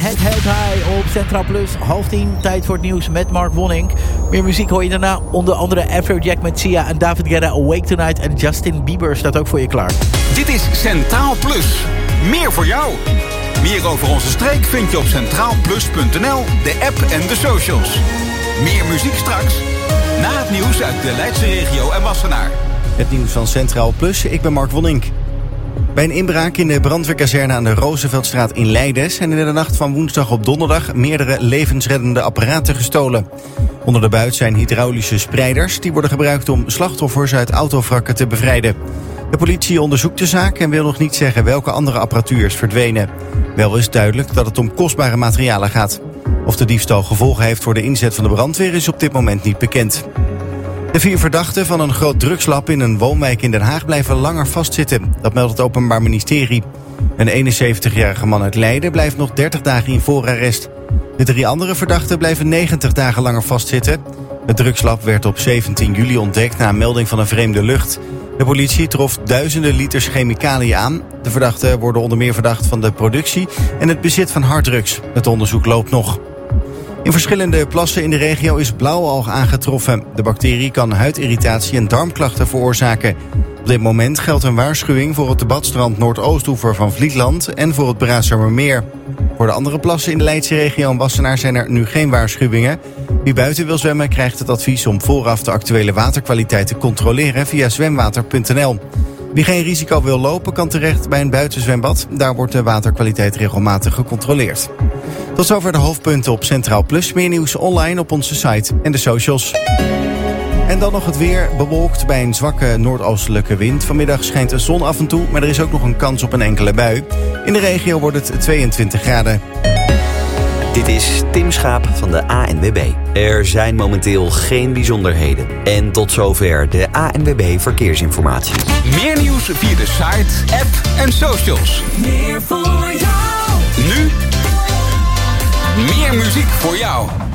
Head High op Centraal Plus. 9:30, tijd voor het nieuws met Mark Wonink. Meer muziek hoor je daarna. Onder andere Afrojack met Sia en David Guetta, Awake Tonight. En Justin Bieber staat ook voor je klaar. Dit is Centraal Plus. Meer voor jou. Meer over onze streek vind je op centraalplus.nl, de app en de socials. Meer muziek straks. Na het nieuws uit de Leidse regio en Wassenaar. Het nieuws van Centraal Plus, ik ben Mark Wonink. Bij een inbraak in de brandweerkazerne aan de Rooseveltstraat in Leiden zijn in de nacht van woensdag op donderdag meerdere levensreddende apparaten gestolen. Onder de buit zijn hydraulische spreiders die worden gebruikt om slachtoffers uit autovrakken te bevrijden. De politie onderzoekt de zaak en wil nog niet zeggen welke andere apparatuur is verdwenen. Wel is duidelijk dat het om kostbare materialen gaat. Of de diefstal gevolgen heeft voor de inzet van de brandweer is op dit moment niet bekend. De 4 verdachten van een groot drugslab in een woonwijk in Den Haag blijven langer vastzitten. Dat meldt het Openbaar Ministerie. Een 71-jarige man uit Leiden blijft nog 30 dagen in voorarrest. De 3 andere verdachten blijven 90 dagen langer vastzitten. Het drugslab werd op 17 juli ontdekt na een melding van een vreemde lucht. De politie trof duizenden liters chemicaliën aan. De verdachten worden onder meer verdacht van de productie en het bezit van harddrugs. Het onderzoek loopt nog. In verschillende plassen in de regio is blauwalg aangetroffen. De bacterie kan huidirritatie en darmklachten veroorzaken. Op dit moment geldt een waarschuwing voor het badstrand Noordoostoever van Vlietland en voor het Braasschermermeer. Voor de andere plassen in de Leidse regio en Wassenaar zijn er nu geen waarschuwingen. Wie buiten wil zwemmen krijgt het advies om vooraf de actuele waterkwaliteit te controleren via zwemwater.nl. Wie geen risico wil lopen kan terecht bij een buitenzwembad. Daar wordt de waterkwaliteit regelmatig gecontroleerd. Tot zover de hoofdpunten op Centraal Plus. Meer nieuws online op onze site en de socials. En dan nog het weer, bewolkt bij een zwakke noordoostelijke wind. Vanmiddag schijnt de zon af en toe, maar er is ook nog een kans op een enkele bui. In de regio wordt het 22 graden. Dit is Tim Schaap van de ANWB. Er zijn momenteel geen bijzonderheden. En tot zover de ANWB Verkeersinformatie. Meer nieuws via de site, app en socials. Meer voor jou. Nu meer muziek voor jou.